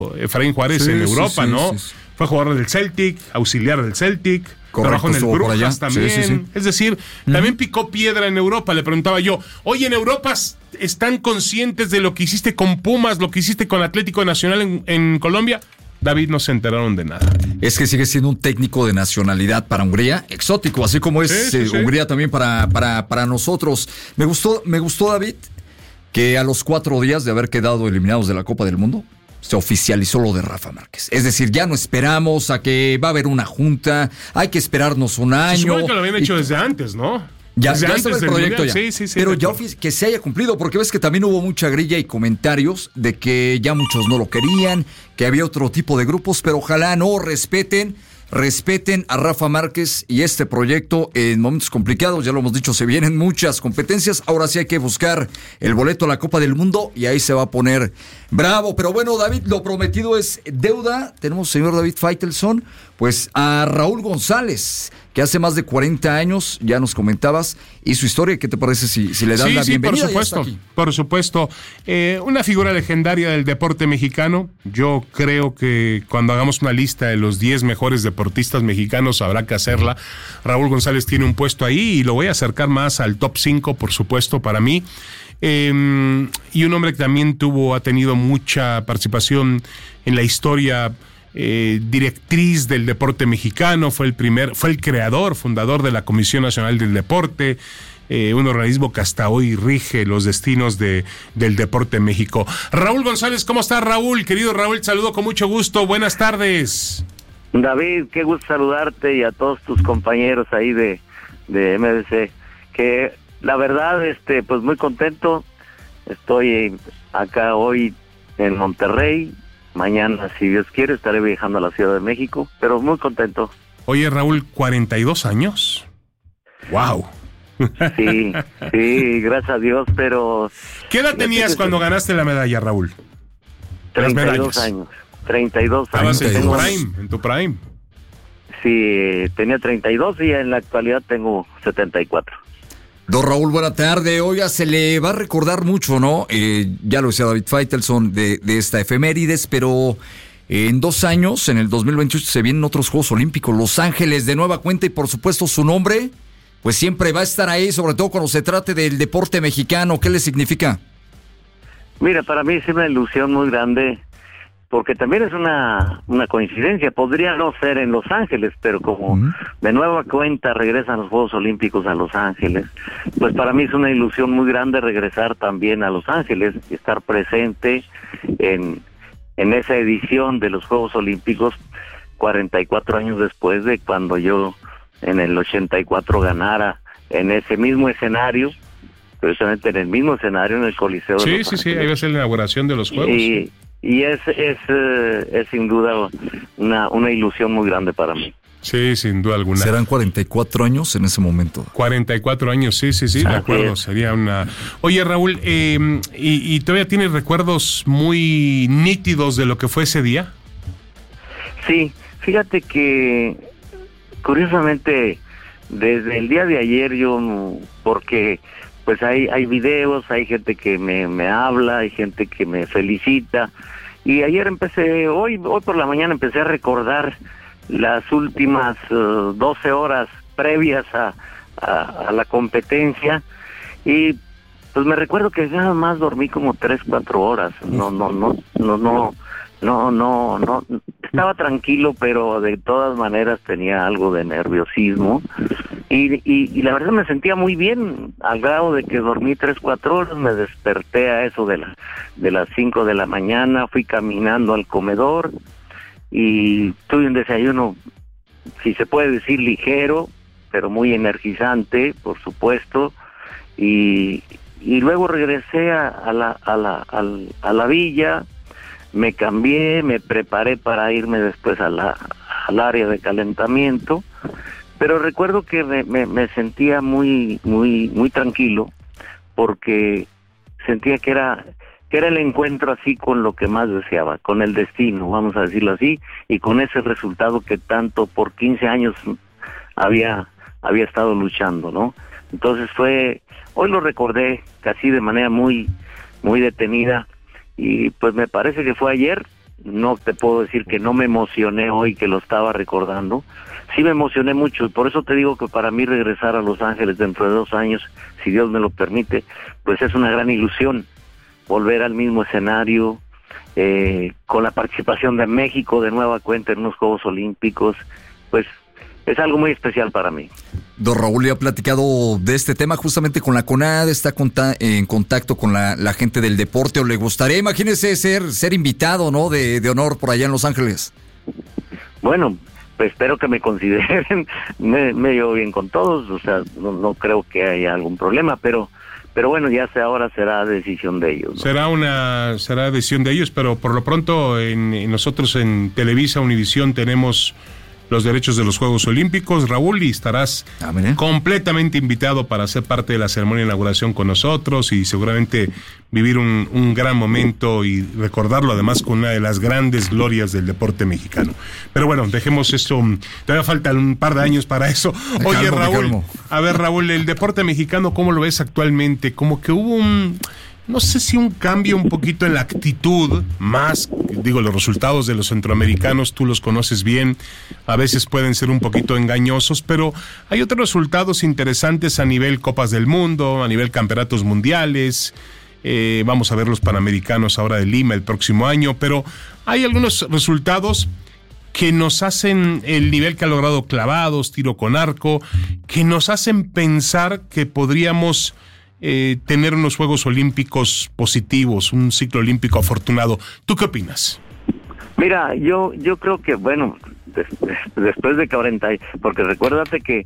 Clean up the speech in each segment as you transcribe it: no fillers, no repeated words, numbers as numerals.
Efraín Juárez en Europa, ¿no? Sí. Fue jugador del Celtic, auxiliar del Celtic, trabajó en el Brujas también. Sí. Es decir, también picó piedra en Europa. Le preguntaba yo, oye, ¿en Europa están conscientes de lo que hiciste con Pumas, lo que hiciste con Atlético Nacional en Colombia? David, no se enteraron de nada. Es que sigue siendo un técnico de nacionalidad para Hungría, exótico, así como es Hungría también para nosotros. Me gustó, David, que a los 4 días de haber quedado eliminados de la Copa del Mundo, se oficializó lo de Rafa Márquez. Es decir, ya no esperamos a que va a haber una junta, hay que esperarnos un año. Se supone que lo habían hecho desde antes, ¿no? Ya estaba el proyecto ya. Sí, pero ya que se haya cumplido, porque ves que también hubo mucha grilla y comentarios de que ya muchos no lo querían, que había otro tipo de grupos, pero ojalá no respeten a Rafa Márquez y este proyecto en momentos complicados. Ya lo hemos dicho, se vienen muchas competencias. Ahora sí hay que buscar el boleto a la Copa del Mundo y ahí se va a poner bravo. Pero bueno, David, lo prometido es deuda. Tenemos, señor David Faitelson, pues a Raúl González, que hace más de 40 años, ya nos comentabas, y su historia. ¿Qué te parece si le das la bienvenida? Por supuesto. Una figura legendaria del deporte mexicano. Yo creo que cuando hagamos una lista de los 10 mejores deportistas mexicanos, habrá que hacerla. Raúl González tiene un puesto ahí y lo voy a acercar más al top 5, por supuesto, para mí. Y un hombre que también ha tenido mucha participación en la historia directriz del deporte mexicano, fue el creador, fundador de la Comisión Nacional del Deporte, un organismo que hasta hoy rige los destinos del deporte en México. Raúl González, ¿cómo estás, Raúl? Querido Raúl, te saludo con mucho gusto, buenas tardes. David, qué gusto saludarte y a todos tus compañeros ahí de MBC, que la verdad, pues muy contento, estoy acá hoy en Monterrey. Mañana, si Dios quiere, estaré viajando a la Ciudad de México, pero muy contento. Oye, Raúl, 42 años. ¡Wow! Sí, gracias a Dios, pero... ¿Qué edad tenías cuando ganaste la medalla, Raúl? 32 años. 32 años. Estabas en tu prime. Sí, tenía 32 y en la actualidad tengo 74. Don Raúl, buena tarde. Oiga, se le va a recordar mucho, ¿no? Ya lo decía David Faitelson de esta efemérides, pero en 2 años, en el 2028, se vienen otros Juegos Olímpicos, Los Ángeles, de nueva cuenta, y por supuesto su nombre, pues siempre va a estar ahí, sobre todo cuando se trate del deporte mexicano. ¿Qué le significa? Mira, para mí es una ilusión muy grande, porque también es una coincidencia. Podría no ser en Los Ángeles, pero como de nueva cuenta regresan los Juegos Olímpicos a Los Ángeles, pues para mí es una ilusión muy grande regresar también a Los Ángeles y estar presente en esa edición de los Juegos Olímpicos 44 años después de cuando yo en el 84 ganara en ese mismo escenario, precisamente en el mismo escenario, en el Coliseo de Los Ángeles. Sí, ahí va a ser la inauguración de los Juegos. Y es sin duda una ilusión muy grande para mí. Sí, sin duda alguna. Serán 44 años en ese momento. 44 años, sí, de acuerdo. Sería una... Oye, Raúl, ¿y todavía tienes recuerdos muy nítidos de lo que fue ese día? Sí, fíjate que curiosamente desde el día de ayer porque pues hay videos, hay gente que me habla, hay gente que me felicita, y ayer hoy por la mañana empecé a recordar las últimas 12 horas previas a la competencia, y pues me recuerdo que nada más dormí como 3-4 horas, no, estaba tranquilo, pero de todas maneras tenía algo de nerviosismo, y la verdad me sentía muy bien, al grado de que dormí 3-4 horas, me desperté a eso de las 5 de la mañana, fui caminando al comedor, y tuve un desayuno, si se puede decir, ligero, pero muy energizante, por supuesto, y luego regresé a la villa, me cambié, me preparé para irme después al área de calentamiento, pero recuerdo que me sentía muy tranquilo, porque sentía que era el encuentro así con lo que más deseaba, con el destino, vamos a decirlo así, y con ese resultado que tanto por 15 años había estado luchando, ¿no? Entonces hoy lo recordé casi de manera muy detenida, y pues me parece que fue ayer, no te puedo decir que no me emocioné hoy que lo estaba recordando. Sí me emocioné mucho y por eso te digo que para mí regresar a Los Ángeles dentro de 2 años, si Dios me lo permite, pues es una gran ilusión. Volver al mismo escenario, con la participación de México de nueva cuenta en unos Juegos Olímpicos, pues es algo muy especial para mí. Don Raúl, ¿le ha platicado de este tema justamente con la CONADE? ¿Está en contacto con la gente del deporte? ¿O le gustaría, imagínese, ser invitado, ¿no? de honor por allá en Los Ángeles? Bueno, pues espero que me consideren. Me llevo bien con todos, o sea, no creo que haya algún problema, pero bueno, ya ahora será decisión de ellos, ¿no? Será decisión de ellos, pero por lo pronto nosotros en Televisa Univisión tenemos los derechos de los Juegos Olímpicos, Raúl, y estarás completamente invitado para ser parte de la ceremonia de inauguración con nosotros y seguramente vivir un gran momento y recordarlo además con una de las grandes glorias del deporte mexicano. Pero bueno, dejemos esto, todavía faltan un par de años para eso. Oye, Raúl, a ver, Raúl, el deporte mexicano, ¿cómo lo ves actualmente? Como que hubo no sé si un cambio un poquito en la actitud, los resultados de los centroamericanos, tú los conoces bien, a veces pueden ser un poquito engañosos, pero hay otros resultados interesantes a nivel Copas del Mundo, a nivel campeonatos mundiales, vamos a ver los Panamericanos ahora de Lima el próximo año, pero hay algunos resultados que nos hacen el nivel que ha logrado clavados, tiro con arco, que nos hacen pensar que podríamos tener unos Juegos Olímpicos positivos, un ciclo olímpico afortunado. ¿Tú qué opinas? Mira, yo creo que, bueno, después de 40, porque recuérdate que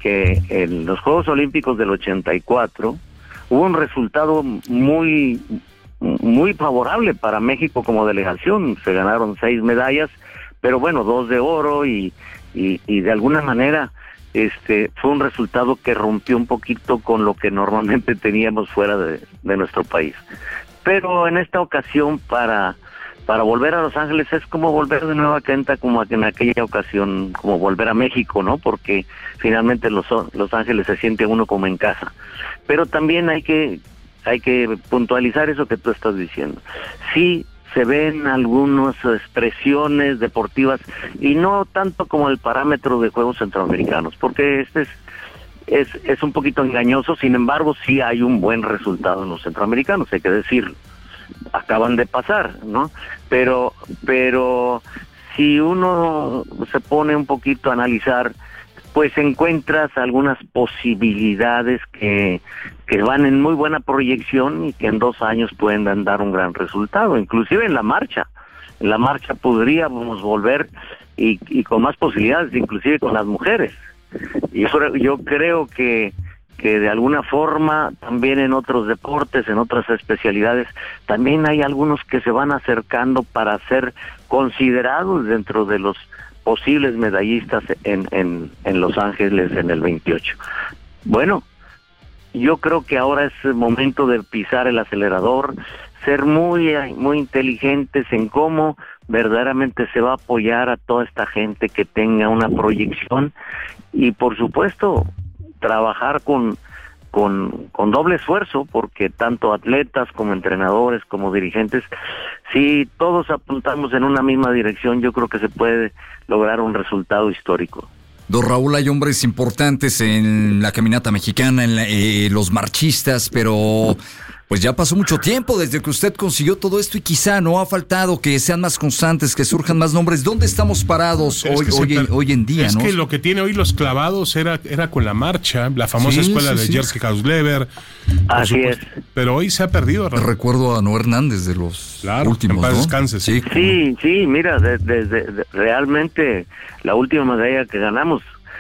en los Juegos Olímpicos del 84 hubo un resultado muy favorable para México como delegación. Se ganaron 6 medallas, pero bueno, 2 de oro y de alguna manera fue un resultado que rompió un poquito con lo que normalmente teníamos fuera de nuestro país. Pero en esta ocasión, para volver a Los Ángeles es como volver de nueva cuenta, como en aquella ocasión, como volver a México, ¿no? Porque finalmente Los Ángeles se siente uno como en casa. Pero también hay que puntualizar eso que tú estás diciendo. Sí, se ven algunas expresiones deportivas y no tanto como el parámetro de Juegos Centroamericanos, porque es un poquito engañoso. Sin embargo, sí hay un buen resultado en los centroamericanos, hay que decirlo. Acaban de pasar, ¿no? Pero si uno se pone un poquito a analizar, pues encuentras algunas posibilidades que van en muy buena proyección y que en 2 años pueden dar un gran resultado, inclusive en la marcha. En la marcha podríamos volver y con más posibilidades, inclusive con las mujeres. Y yo creo que de alguna forma también en otros deportes, en otras especialidades, también hay algunos que se van acercando para ser considerados dentro de los posibles medallistas en Los Ángeles en el 28. Bueno, yo creo que ahora es el momento de pisar el acelerador, ser muy inteligentes en cómo verdaderamente se va a apoyar a toda esta gente que tenga una proyección y por supuesto trabajar con doble esfuerzo, porque tanto atletas como entrenadores como dirigentes, si todos apuntamos en una misma dirección, yo creo que se puede lograr un resultado histórico. Don Raúl, hay hombres importantes en la caminata mexicana, en los marchistas, pero pues ya pasó mucho tiempo desde que usted consiguió todo esto y quizá no ha faltado que sean más constantes, que surjan más nombres. ¿Dónde estamos parados hoy en día? Es que lo que tiene hoy los clavados era con la marcha, la famosa escuela de Jerzy Hausleber. Así es. Pero hoy se ha perdido. Recuerdo a Noé Hernández de los últimos, en paz descanse. Sí, mira, realmente la última medalla que ganamos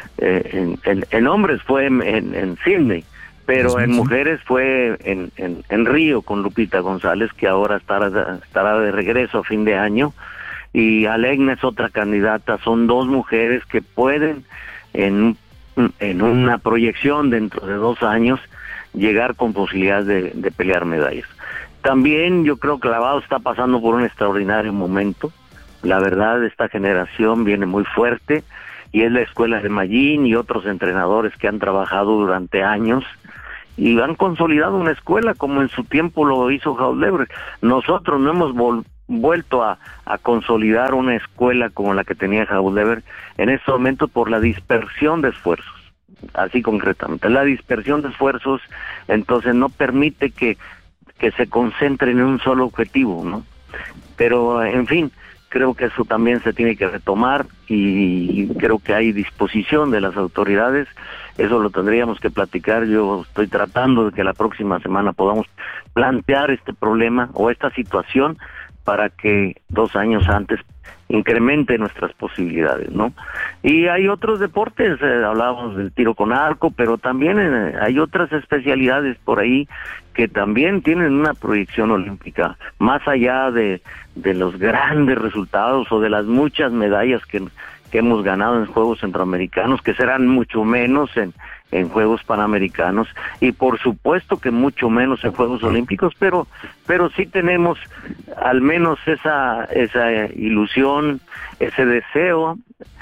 en hombres fue en Sydney. Pero en mujeres fue en Río con Lupita González, que ahora estará de regreso a fin de año. Y Alegna es otra candidata. Son 2 mujeres que pueden, en una proyección dentro de 2 años, llegar con posibilidades de pelear medallas. También yo creo que Clavado está pasando por un extraordinario momento. La verdad, esta generación viene muy fuerte. Y es la escuela de Mallín y otros entrenadores que han trabajado durante años y han consolidado una escuela como en su tiempo lo hizo Hausleber. Nosotros no hemos vuelto a consolidar una escuela como la que tenía Haudever en este momento por la dispersión de esfuerzos, así concretamente. La dispersión de esfuerzos entonces no permite que se concentren en un solo objetivo, ¿no? Pero, en fin, creo que eso también se tiene que retomar y creo que hay disposición de las autoridades. Eso lo tendríamos que platicar. Yo estoy tratando de que la próxima semana podamos plantear este problema o esta situación para que 2 años antes incremente nuestras posibilidades, ¿no? Y hay otros deportes, hablábamos del tiro con arco, pero también hay otras especialidades por ahí que también tienen una proyección olímpica, más allá de los grandes resultados o de las muchas medallas que hemos ganado en Juegos Centroamericanos, que serán mucho menos en Juegos Panamericanos, y por supuesto que mucho menos en Juegos Olímpicos, pero sí tenemos al menos esa ilusión, ese deseo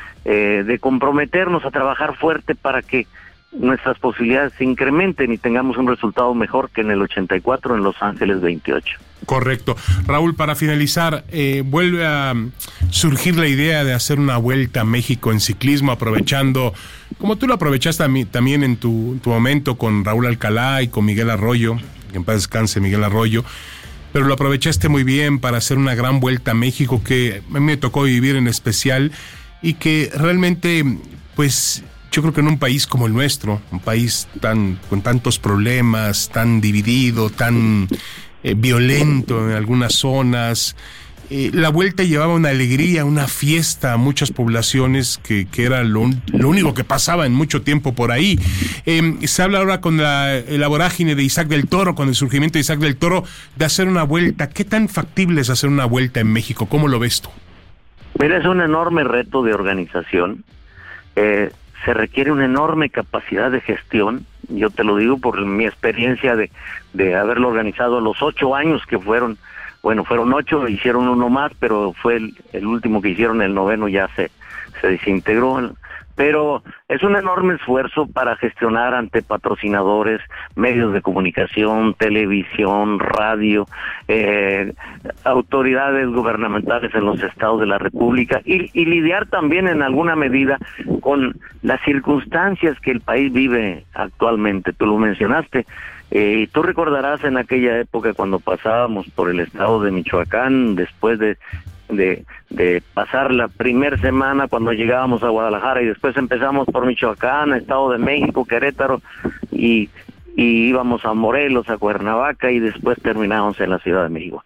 de comprometernos a trabajar fuerte para que nuestras posibilidades se incrementen y tengamos un resultado mejor que en el 84 en Los Ángeles 28. Correcto. Raúl, para finalizar, vuelve a surgir la idea de hacer una vuelta a México en ciclismo, aprovechando, como tú lo aprovechaste también en tu momento con Raúl Alcalá y con Miguel Arroyo, que en paz descanse Miguel Arroyo, pero lo aprovechaste muy bien para hacer una gran vuelta a México que a mí me tocó vivir en especial y que realmente, pues, yo creo que en un país como el nuestro, un país con tantos problemas, tan dividido, tan violento en algunas zonas, la vuelta llevaba una alegría, una fiesta a muchas poblaciones que era lo único que pasaba en mucho tiempo por ahí. Se habla ahora con la vorágine de Isaac del Toro, con el surgimiento de Isaac del Toro, de hacer una vuelta. ¿Qué tan factible es hacer una vuelta en México? ¿Cómo lo ves tú? Mira, es un enorme reto de organización. Se requiere una enorme capacidad de gestión. Yo te lo digo por mi experiencia de haberlo organizado los 8 años que fueron 8, hicieron uno más, pero fue el último que hicieron, el 9º ya se desintegró. Pero es un enorme esfuerzo para gestionar ante patrocinadores, medios de comunicación, televisión, radio, autoridades gubernamentales en los estados de la República y lidiar también en alguna medida con las circunstancias que el país vive actualmente. Tú lo mencionaste. Y tú recordarás en aquella época cuando pasábamos por el estado de Michoacán, después de pasar la primera semana cuando llegábamos a Guadalajara y después empezamos por Michoacán, Estado de México, Querétaro y íbamos a Morelos, a Cuernavaca y después terminamos en la Ciudad de México.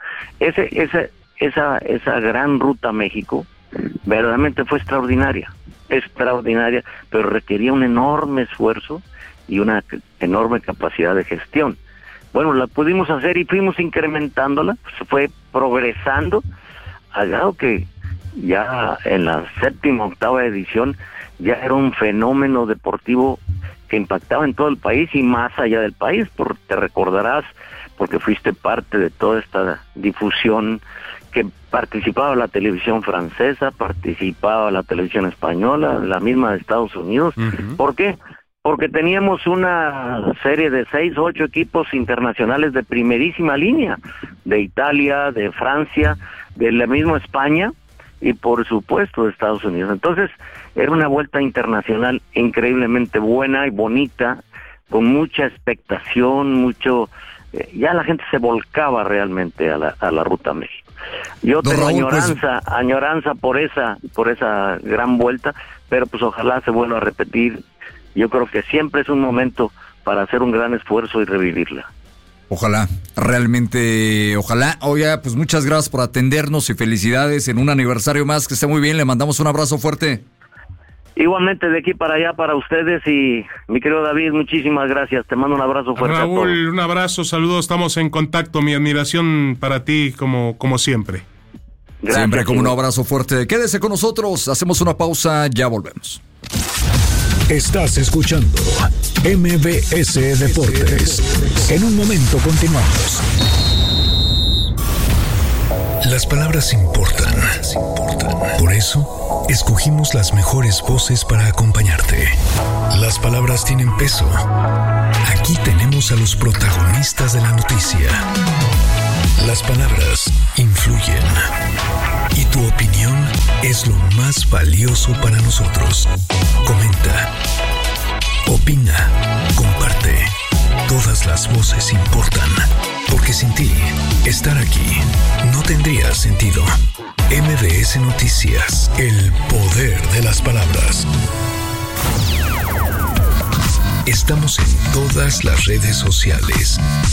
Esa gran ruta a México verdaderamente fue extraordinaria, pero requería un enorme esfuerzo y una enorme capacidad de gestión. Bueno, la pudimos hacer y fuimos incrementándola, se fue progresando, al grado que ya en la 7ª, 8ª edición ya era un fenómeno deportivo que impactaba en todo el país y más allá del país, porque te recordarás, porque fuiste parte de toda esta difusión, que participaba la televisión francesa, participaba la televisión española, la misma de Estados Unidos. Uh-huh. ¿Por qué? Porque teníamos una serie de 6 o 8 equipos internacionales de primerísima línea, de Italia, de Francia, de la misma España y por supuesto de Estados Unidos. Entonces era una vuelta internacional increíblemente buena y bonita, con mucha expectación, ya la gente se volcaba realmente a la Ruta México. Yo tengo añoranza por esa gran vuelta, pero pues ojalá se vuelva a repetir. Yo creo que siempre es un momento para hacer un gran esfuerzo y revivirla. Ojalá, realmente, ojalá. Oiga, pues muchas gracias por atendernos y felicidades en un aniversario más, que esté muy bien, le mandamos un abrazo fuerte. Igualmente de aquí para allá para ustedes y mi querido David, muchísimas gracias, te mando un abrazo fuerte. Raúl, un abrazo, saludos, estamos en contacto, mi admiración para ti como siempre. Gracias, siempre como un abrazo fuerte. Quédese con nosotros, hacemos una pausa, ya volvemos. Estás escuchando MBS Deportes. En un momento continuamos. Las palabras importan. Por eso, escogimos las mejores voces para acompañarte. Las palabras tienen peso. Aquí tenemos a los protagonistas de la noticia. Las palabras influyen. Y tu opinión es lo más valioso para nosotros. Comenta. Opina. Comparte. Todas las voces importan. Porque sin ti, estar aquí no tendría sentido. MBS Noticias. El poder de las palabras. Estamos en todas las redes sociales.